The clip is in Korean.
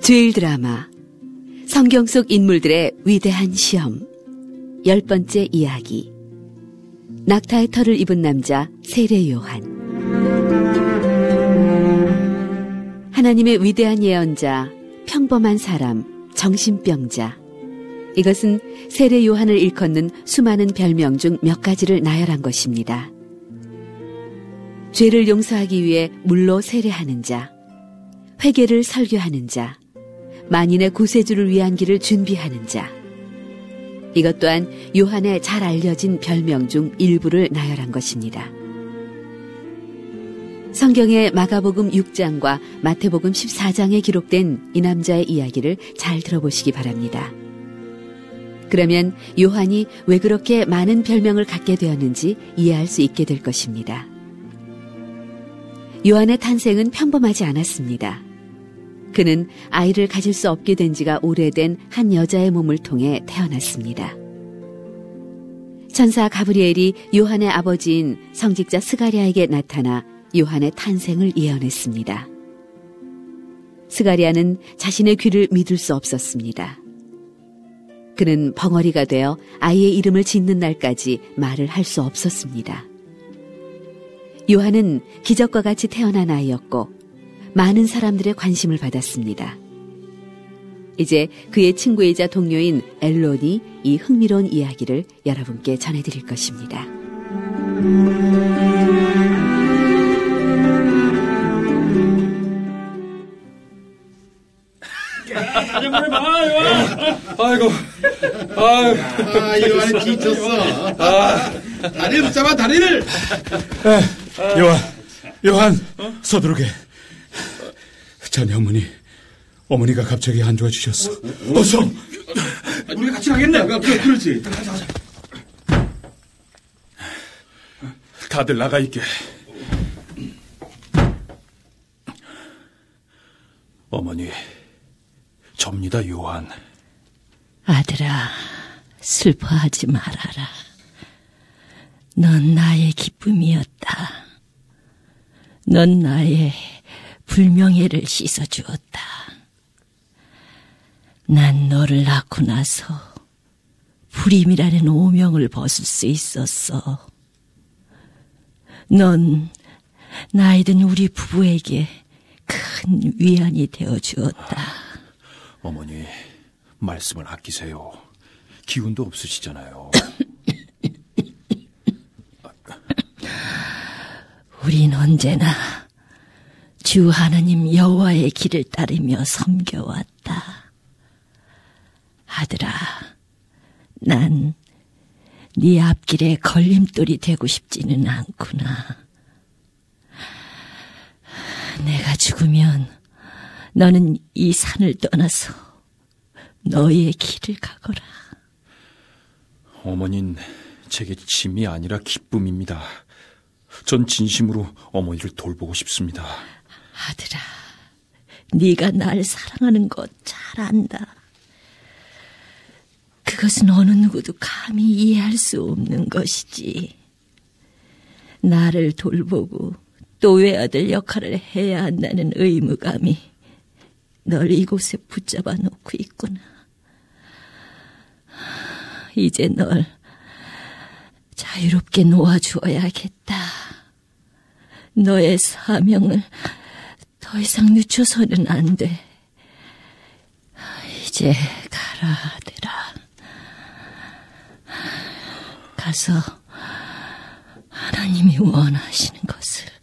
주일 드라마 성경 속 인물들의 위대한 시험 10번째 이야기. 낙타의 털을 입은 남자 세례 요한. 하나님의 위대한 예언자, 평범한 사람, 정신병자. 이것은 세례 요한을 일컫는 수많은 별명 중 몇 가지를 나열한 것입니다. 죄를 용서하기 위해 물로 세례하는 자, 회개를 설교하는 자, 만인의 구세주를 위한 길을 준비하는 자. 이것 또한 요한의 잘 알려진 별명 중 일부를 나열한 것입니다. 성경의 마가복음 6장과 마태복음 14장에 기록된 이 남자의 이야기를 잘 들어보시기 바랍니다. 그러면 요한이 왜 그렇게 많은 별명을 갖게 되었는지 이해할 수 있게 될 것입니다. 요한의 탄생은 평범하지 않았습니다. 그는 아이를 가질 수 없게 된 지가 오래된 한 여자의 몸을 통해 태어났습니다. 천사 가브리엘이 요한의 아버지인 성직자 스가랴에게 나타나 요한의 탄생을 예언했습니다. 스가랴는 자신의 귀를 믿을 수 없었습니다. 그는 벙어리가 되어 아이의 이름을 짓는 날까지 말을 할 수 없었습니다. 요한은 기적과 같이 태어난 아이였고 많은 사람들의 관심을 받았습니다. 이제 그의 친구이자 동료인 엘론이 이 흥미로운 이야기를 여러분께 전해드릴 것입니다. 아이고, 요한이 지쳤어. 다리를 붙잡아, 다리를. 요한, 서두르게. 자네 어머니가 갑자기 안 좋아지셨어. 어서. 우리 같이 가겠네. 그렇지. 가자. 다들 나가 있게. 어머니, 접니다, 요한. 아들아, 슬퍼하지 말아라. 넌 나의 기쁨이었다. 넌 나의 불명예를 씻어주었다. 난 너를 낳고 나서 불임이라는 오명을 벗을 수 있었어. 넌 나이든 우리 부부에게 큰 위안이 되어주었다. 어머니, 말씀을 아끼세요. 기운도 없으시잖아요. 우린 언제나 주 하나님 여호와의 길을 따르며 섬겨왔다. 아들아, 난 네 앞길에 걸림돌이 되고 싶지는 않구나. 내가 죽으면 너는 이 산을 떠나서 너의 길을 가거라. 어머니는 제게 짐이 아니라 기쁨입니다. 전 진심으로 어머니를 돌보고 싶습니다. 아들아, 네가 날 사랑하는 것 잘 안다. 그것은 어느 누구도 감히 이해할 수 없는 것이지. 나를 돌보고 또 외아들 역할을 해야 한다는 의무감이 널 이곳에 붙잡아 놓고 있구나. 이제 널 자유롭게 놓아주어야겠다. 너의 사명을 더 이상 늦춰서는 안 돼. 이제 가라, 아들아. 가서 하나님이 원하시는 것을